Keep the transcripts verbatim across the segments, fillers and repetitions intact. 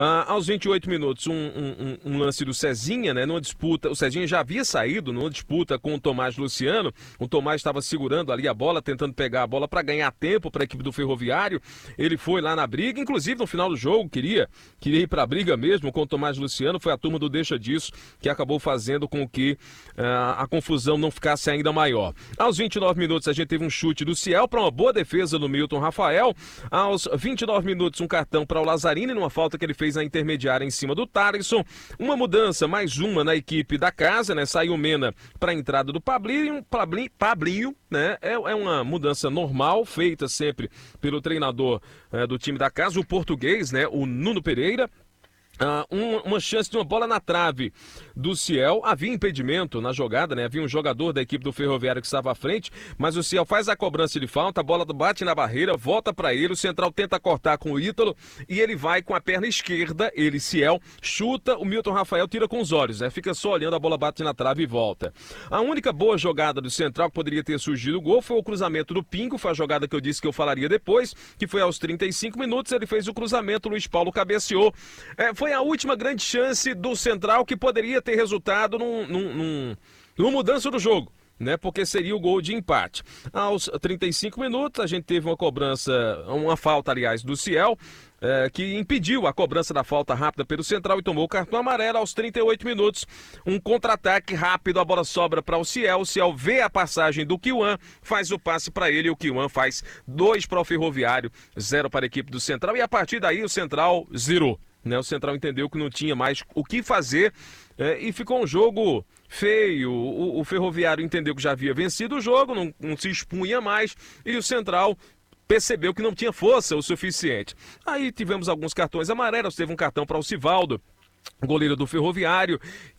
Ah, aos vinte e oito minutos, um, um- um- um lance do Cezinha, né? Numa disputa, o Cezinha já havia saído numa disputa com o Tomás Luciano. O Tomás estava segurando ali a bola, tentando pegar a bola para ganhar tempo para a equipe do Ferroviário. Ele foi lá na briga, inclusive no final do jogo, queria, queria ir para a briga mesmo com o Tomás Luciano. Foi a turma do Deixa Disso que acabou fazendo com que ah, a confusão não ficasse ainda maior. Aos vinte e nove minutos, a gente teve um chute do Ciel para uma boa defesa do Milton Rafael. Aos vinte e nove minutos, um cartão para o Lazzarini, numa falta que ele fez na intermediária em cima do Thalisson. Uma mudança, mais uma na equipe da casa, né? Saiu Mena para a entrada do Pablinho, Pablinho, Pablinho né? É, é uma mudança normal, feita sempre pelo treinador eh, do time da casa, o português, né? O Nuno Pereira. Ah, um- uma chance de uma bola na trave do Ciel. Havia impedimento na jogada, né? Havia um jogador da equipe do Ferroviário que estava à frente, mas o Ciel faz a cobrança de falta, a bola bate na barreira, volta para ele, o central tenta cortar com o Ítalo e ele vai com a perna esquerda, ele, Ciel, chuta, o Milton Rafael tira com os olhos, né? Fica só olhando, a bola bate na trave e volta. A única boa jogada do central que poderia ter surgido o gol foi o cruzamento do Pingo, foi a jogada que eu disse que eu falaria depois, que foi aos trinta e cinco minutos, ele fez o cruzamento, o Luiz Paulo cabeceou. É, foi a última grande chance do Central que poderia ter resultado num, num, num, numa mudança do jogo, né? Porque seria o gol de empate. Aos trinta e cinco minutos, a gente teve uma cobrança, uma falta, aliás, do Ciel, é, que impediu a cobrança da falta rápida pelo Central e tomou o cartão amarelo. Aos trinta e oito minutos, um contra-ataque rápido, a bola sobra para o Ciel, o Ciel vê a passagem do Kiwan, faz o passe para ele e o Kiwan faz dois para o Ferroviário, zero para a equipe do Central e a partir daí o Central zerou. Né, o Central entendeu que não tinha mais o que fazer é, e ficou um jogo feio. O, o Ferroviário entendeu que já havia vencido o jogo, não, não se expunha mais e o Central percebeu que não tinha força o suficiente. Aí tivemos alguns cartões amarelos, teve um cartão para o Sivaldo, goleiro do Ferroviário,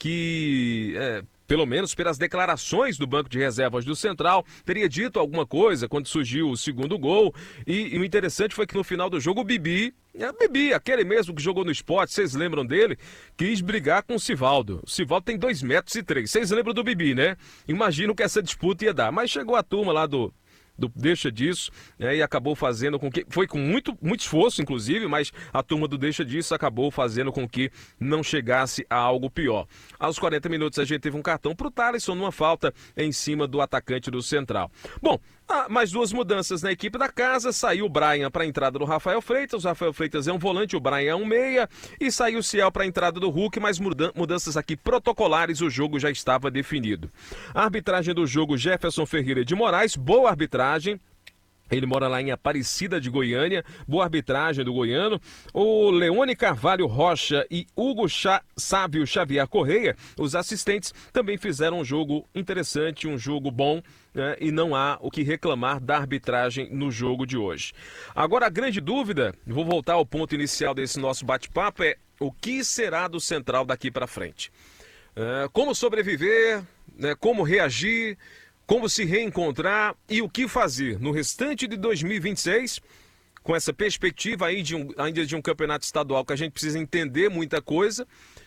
que... É, pelo menos pelas declarações do banco de reservas do Central, teria dito alguma coisa quando surgiu o segundo gol. E, e o interessante foi que no final do jogo o Bibi, é, Bibi, aquele mesmo que jogou no Sport, vocês lembram dele, quis brigar com o Sivaldo. O Sivaldo tem dois metros e três. Vocês lembram do Bibi, né? Imagino que essa disputa ia dar. Mas chegou a turma lá do... Do, deixa disso, né, e acabou fazendo com que, foi com muito, muito esforço inclusive, mas a turma do deixa disso acabou fazendo com que não chegasse a algo pior. Aos quarenta minutos a gente teve um cartão pro Thalisson numa falta em cima do atacante do Central. Bom, ah, mais duas mudanças na equipe da casa, saiu o Brian para a entrada do Rafael Freitas, o Rafael Freitas é um volante, o Brian é um meia, e saiu o Ciel para a entrada do Hulk, mas mudan mudanças aqui protocolares, o jogo já estava definido. A arbitragem do jogo, Jefferson Ferreira de Moraes, boa arbitragem. Ele mora lá em Aparecida de Goiânia, boa arbitragem do goiano. O Leone Carvalho Rocha e Hugo Chá, Sávio Xavier Correia, os assistentes, também fizeram um jogo interessante, um jogo bom, né? E não há o que reclamar da arbitragem no jogo de hoje. Agora a grande dúvida, vou voltar ao ponto inicial desse nosso bate-papo, é o que será do Central daqui para frente? É, como sobreviver, né? Como reagir, como se reencontrar e o que fazer no restante de dois mil e vinte e seis, com essa perspectiva aí de um, ainda de um campeonato estadual que a gente precisa entender muita coisa,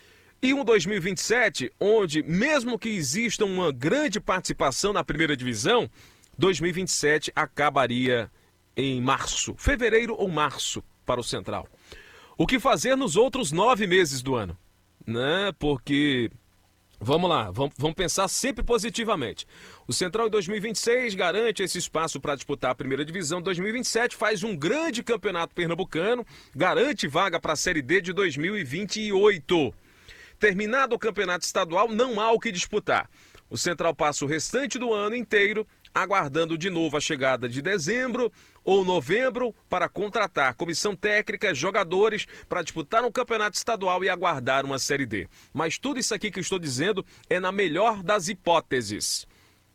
e um dois mil e vinte e sete, onde mesmo que exista uma grande participação na primeira divisão, dois mil e vinte e sete acabaria em março, fevereiro ou março para o Central. O que fazer nos outros nove meses do ano, né? Porque... Vamos lá, vamos, vamos pensar sempre positivamente. O Central em dois mil e vinte e seis garante esse espaço para disputar a primeira divisão. dois mil e vinte e sete faz um grande campeonato pernambucano, garante vaga para a Série D de dois mil e vinte e oito. Terminado o campeonato estadual, não há o que disputar. O Central passa o restante do ano inteiro aguardando de novo a chegada de dezembro ou novembro para contratar comissão técnica, jogadores para disputar um campeonato estadual e aguardar uma Série D. Mas tudo isso aqui que eu estou dizendo é na melhor das hipóteses.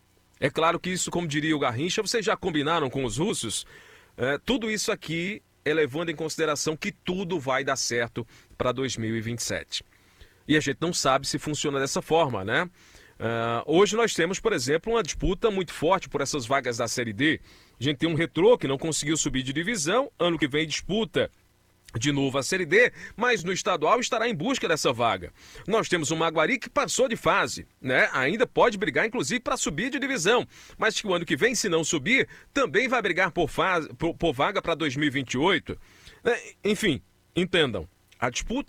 É claro que isso, como diria o Garrincha, vocês já combinaram com os russos? É, tudo isso aqui é levando em consideração que tudo vai dar certo para dois mil e vinte e sete. E a gente não sabe se funciona dessa forma, né? Uh, hoje nós temos, por exemplo, uma disputa muito forte por essas vagas da Série D. A gente tem um Retrô que não conseguiu subir de divisão, ano que vem disputa de novo a Série D, mas no estadual estará em busca dessa vaga. Nós temos o Maguari que passou de fase, né? Ainda pode brigar, inclusive, para subir de divisão, mas que o ano que vem, se não subir, também vai brigar por, fase, por, por vaga para dois mil e vinte e oito. Enfim, entendam. A disputa